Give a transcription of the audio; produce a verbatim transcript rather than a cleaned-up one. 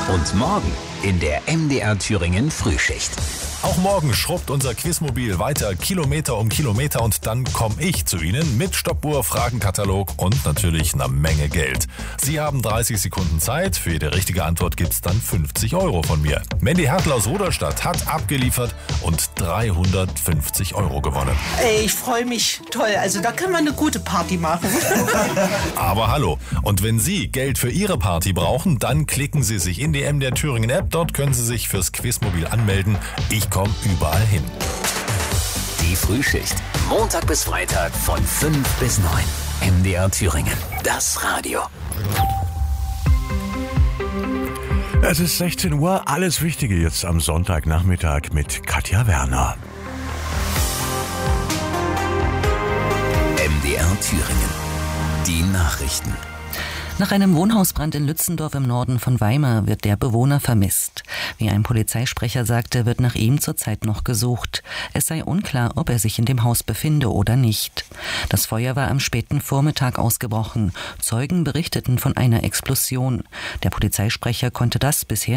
Und morgen in der M D R Thüringen Frühschicht. Auch morgen schrubbt unser Quizmobil weiter Kilometer um Kilometer und dann komme ich zu Ihnen mit Stoppuhr, Fragenkatalog und natürlich einer Menge Geld. Sie haben dreißig Sekunden Zeit. Für jede richtige Antwort gibt's dann fünfzig Euro von mir. Mandy Hertel aus Rudolstadt hat abgeliefert und dreihundertfünfzig Euro gewonnen. Ey, ich freue mich. Toll. Also da kann man eine gute Party machen. Aber hallo. Und wenn Sie Geld für Ihre Party brauchen, dann klicken Sie sich in die M D R Thüringen App. Dort können Sie sich fürs Quizmobil anmelden. Ich komme überall hin. Die Frühschicht. Montag bis Freitag von fünf bis neun. M D R Thüringen. Das Radio. Es ist sechzehn Uhr. Alles Wichtige jetzt am Sonntagnachmittag mit Katja Werner. M D R Thüringen. Die Nachrichten. Nach einem Wohnhausbrand in Lützendorf im Norden von Weimar wird der Bewohner vermisst. Wie ein Polizeisprecher sagte, wird nach ihm zurzeit noch gesucht. Es sei unklar, ob er sich in dem Haus befinde oder nicht. Das Feuer war am späten Vormittag ausgebrochen. Zeugen berichteten von einer Explosion. Der Polizeisprecher konnte das bisher